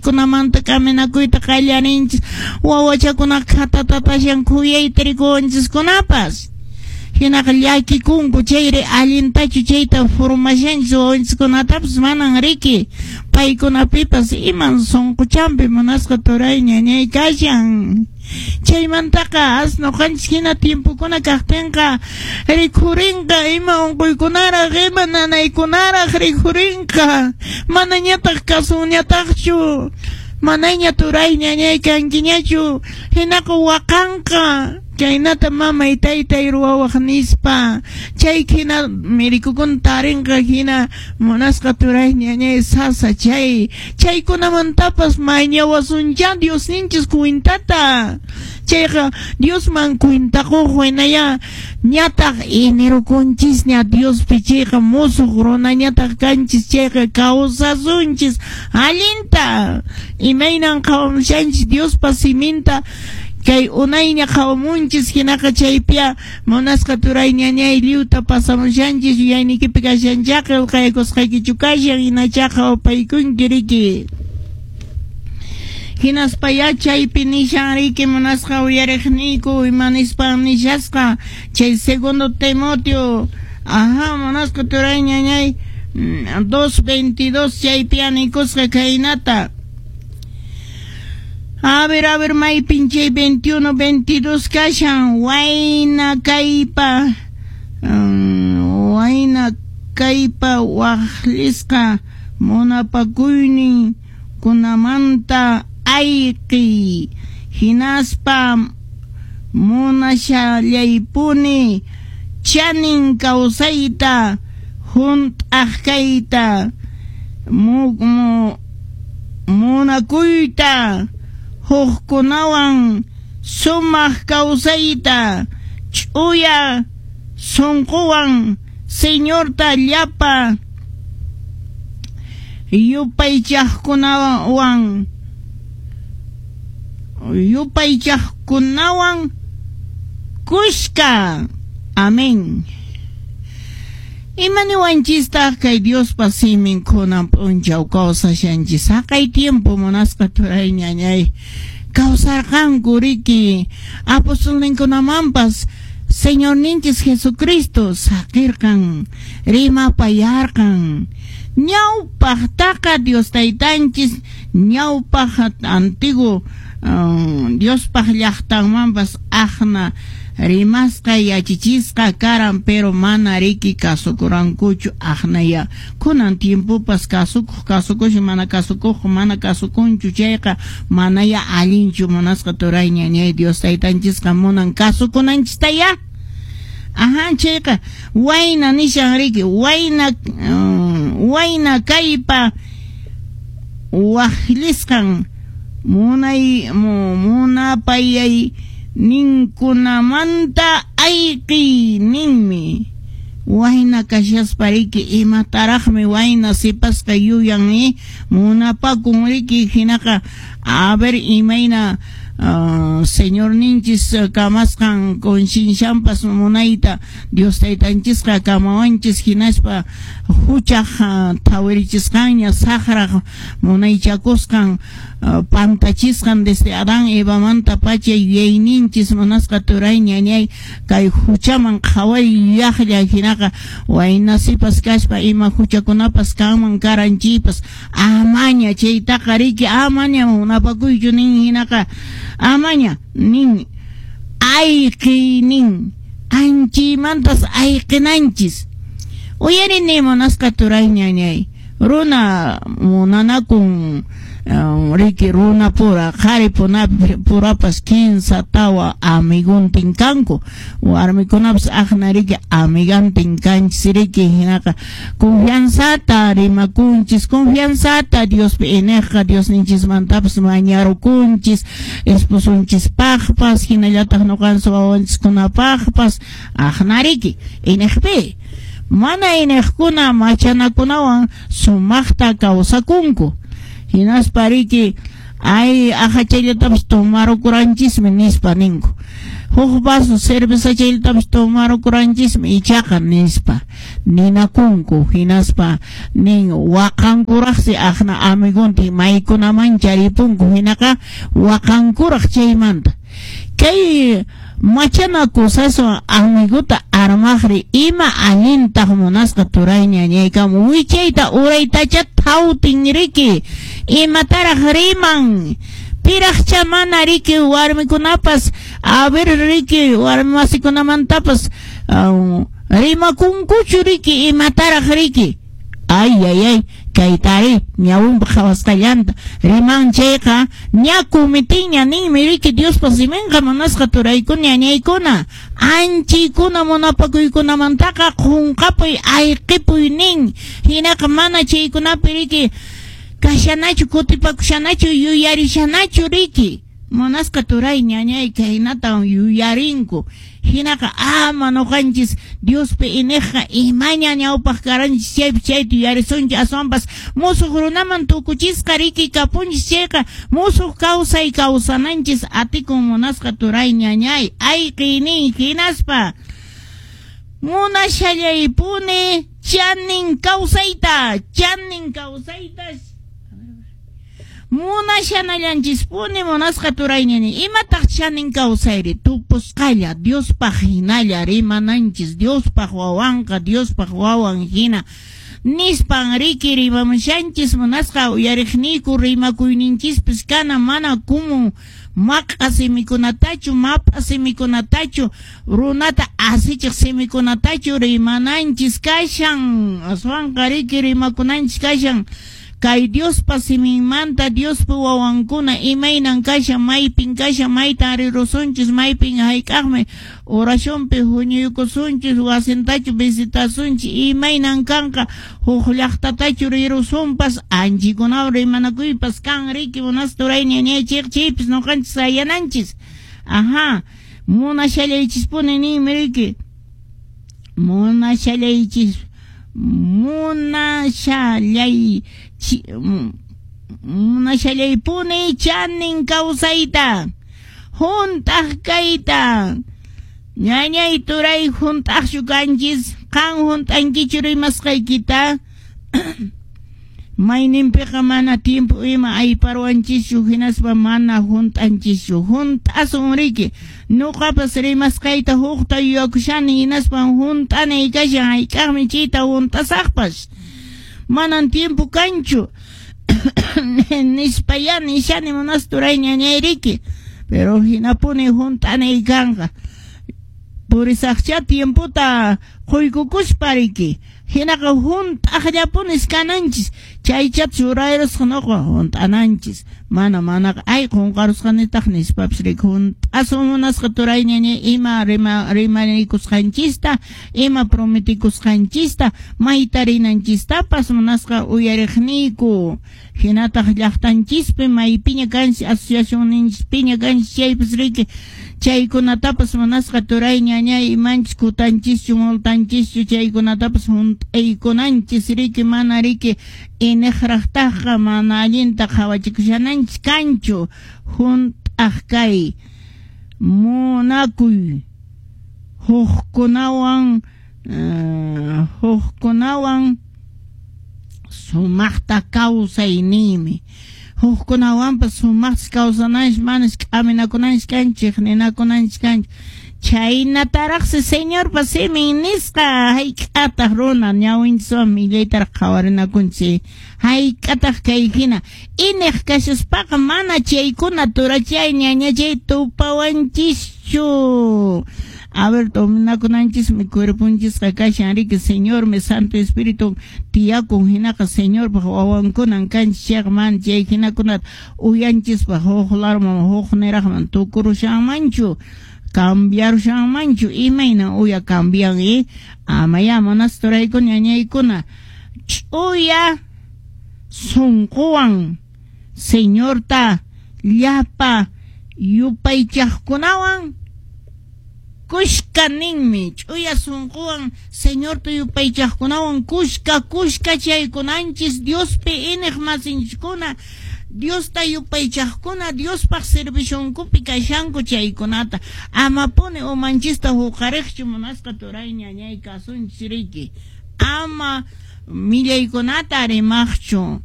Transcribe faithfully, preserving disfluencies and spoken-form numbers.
kunamanta kaminakuyta qallarinchis wawachakuna khatatatashan khuyayta rikunchis kunapas hinaqa llakikunku chayri allintachu chayta formashanchis wawanchiskunatapas manan riki paykunapipas iman sunquchanpi munasqa turay ñañay kashan chaymantaqa asnuqanchis hina tiempukuna kaqtinqa rikhurinqa ima unquykunaraq ima nanaykunaraq rikhurinqa manañataq kasuñataqchu manaña turay ñañay kankiñachu hinaqa waqanqa chaynata mamay taytay ruwawaq nispa chay hina mirikukun tarinqa hina munasqa turay ñañay sasa chay chaykunamantapas mañawasuncha Diosninchis kuintata chayqa Diosman kuintaquq hinaya ñataq inerukunchis ña Diospi chayqa musuq runa ñataq kanchis chayqa kawsasunchis allinta imaynan qhawamushanchis Diospa siminta kay unayña qhawamunchis hinaqa chaypiya munasqa turay ñañay liwta pasamushanchis yuyaynikipi kashanchaqa qaykusqaykichu kashan hinachaqa upaykunki riki hinaspaya chaypi nishan riki munasqa uyariqniku imanispa nishasqa chay segundo Timoteo aha munasqa turay ñañay dos veintidós chaypiya nikusqa kaynata. A ver, a ver, may pinche veintiuno, veintidós kashan, wayna kaypa, um, wayna kaypa waqlisqa munapakuynin kunamanta ayqi, hinaspa munashallaypuni chanin kawsayta, hunt'aq kayta, mu, mu, munakuyta, hukkunawan sumaq kawsayta ch'uya sunquwan señorta llapa yupaychaqkunawan yupaychaqkunawan kushka. Amén. Imaniwanchistaq kay Diospa siminkunan p'unchaw kawsashanchis haqay tiempo munasqa turay ñañay kawsarqanku riki apostolninkunamanpas Señorninchis Jesucristo saqirqan rimapayarqan ñawpaqtaqa Dios taytanchis ñawpaq antiguo um, Diospaq llaqtanmanpas aqna rimasqa yachichisqa karan pero mana riki kasukurankuchu aqnaya kunan tiempopas kasukuq kasukush mana kasukuq mana kasukunchu chayqa manaya allinchu munasqa turay ñañay Dios taytanchisqa munan kasukunanchistaya aha chayqa wayna nishan riki wayna um, wayna kaypa waqlisqan munay mu, munapayay ninkunamanta ayqi ninmi wayna kashaspa riki imataraqmi wayna sipasqa yuyanmi munapakun riki hinaqa a ver imayna uh, Señor ninchis uh, kamasqan consciensiampas munayta Dios taytanchisqa kamawanchis hinaspa huchaq uh, tawirichisqanña saqraq munaychakusqan uh, pantachisqan desde Adán Evamanta pacha yuyayninchis munasqa turay ñañay kay huchaman qhaway yaqlla hinaqa waynasipas kashpa ima huchakunapas kanman karanchipas amaña chaytaqa riki amaña munapakuychu nin hinaqa amaña nin ayqi nin anchimantas ayqinanchis uyarini munasqa turay ñañay runa munanakun um, riki runa pura qhari puna purapas kinsa tawa amiguntin kanku warmikunapas aqna riki amigantin kanchis riki hinaqa confianzata rimakunchis confianzata Diospi ineqqa Dios ninchismantapas mañarukunchis esposunchis paqpas hinallataq nuqanchis wawanchiskunapaqpas aqna riki ineqpi mana ineqkuna machanakunawan sumaqta kawsakunku hinaspa riki ay ajachaylatapas tomarukuranchikmi nispa ninku. Huk vaso cerveza chaytapas tomarukuranchikmi ichaqa nispa ninakunku hinaspa nin waqankuraqsi aqna amigunti maykunaman charipunku hinaqa waqankuraq chaymanta. Kay machana kusaso amiguta armaqri ima allintaq munasqa turay ñañaykamun wichayta uraytacha thawtinriki imataraq riman piraqcha mana riki warmikunapas a ver riki warmi masikunamantapas uh, rimakunkuchu riki imataraq riki ay ay ay kaytari ñawunpa qhawasqallanta riman chayqa ñakumitiña ninmi riki Diospa siminqa munasqa turaykuna ñañaykuna anchiykuna munapakuykunamantaqa qunqapuy ayqipuy nin hinaqa mana chaykunapi riki kashanachu kutipakushanachu yuyarishanachu riki munasqa turay ñañayka hinata yuyarinku hinaqa ama noqanchis Diospi iniqqa imaña ñawpaq karanchis chaypi chayta yuyarisunchis aswanpas musuq runaman tukuchisqa riki kapunchis chayqa musuq kawsay kawsananchis atikun munasqa turay ñañay ayqinin hinaspa munashallaypuni chanin kawsayta chanin kawsayta munashanallanchispuni munasqa turayñani imataq chanin kawsayri tupusqalla Diospaq hinalla rimananchis Diospaq wawanqa Diospaq wawan hina nispan riki rimamushanchis munasqa uyariqniku rimakuyninchispis kana mana kumu maq'a simikunatachu map'a simikunatachu runata asichiq simikunatachu rimananchis kashan aswanqa riki rimakunanchis kashan kay Diospa simimanta Diospa wawankuna imaynan kasha maypin kasha mayta rirusunchis maypin hayk'aqmi oracionpi huñuykusunchis wasintachu visitasunchis imaynan kanqa huk llaqtatachu rirusunpas anchikunawan rimanakuypas kan riki munas turay ñañaychik chaypis noqanchis sayananchis aha munashallaychispuni nimi riki munashallaychis munashallay munashallaypuni chanin kawsayta juntaq kayta ñañay turay juntaqchu kanchis qan junt'ankichu rimasqaykita mayninpiqa mana tiempo ima ayparwanchischu hinaspa mana junt'anchischu junt'asun riki nuqapas rimasqayta huqta yuyakushani hinaspa junt'anay kashan hayk'aqmi chayta junt'asaqpas manan tiempo kanchu nispaya nishani munas turay ñañay riki pero hinapuni junt'anay kanqa purisaqcha tiemputa quykukushpa riki hinaqa junt'aqllapunis kananchis chaychat churayrusqa noqa junt'ananchis mana mana ay qunqarusqanitaq nispapis riki junt'asun munasqa turay ñañay ima rima rimanikusqanchista ima prometikusqanchista mayta rinanchistapas munasqa uyariqniku hinataq llaqtanchispi maypiña kanchis asociacionninchispiña kanchis chaypis riki chaykunatapas munasqa turay ñañay imanchis kutanchischu multanchischu chaykunatapas junt'aykunanchis riki mana riki iniqraqtaqa mana allinta qhawachikushananchis kanchu junt'aq kay munakuy huqkunawan uh, huqkunawan sumaqta kawsay nimi huqkunawanpas sumaqtas kawsananchis manas k'aminakunanchis kanchik ninakunanchis kanchik chaynataraqsi señorpa simin nisqa hayk'ataq runa ñawinchikwan millaytaraq qhawarinakunchik hayk'ataq kay hina iniq kashaspaqa mana chaykuna turachay ñañachay tupawanchischu a ver tominakunanchis mi cuerpunchisqa kashan riki señor mi santo espíritu tiyakun hinaqa señor pa wawankunan kanchis chayqa chay hinakunata uyanchispa huqlarman huqniraqman tukurushanmanchu cambiarushanmanchu imayna uya cambian y amaya monas turaykun ñañaykuna ch'uya sunquwan señorta llapa yupaychaqkunawan kushka ninmi ch'uya sunquwan señorta yupaychaqkunawan kushka kushka chaykunanchis Diospi iniq masinchikuna Dios ta yupaychaqkuna Dios paq servishunkupi kashanku chaykunata ama pone o manchista huqariqchu munasqa turay ñañay kasunchis riki ama millaykunata rimaqchu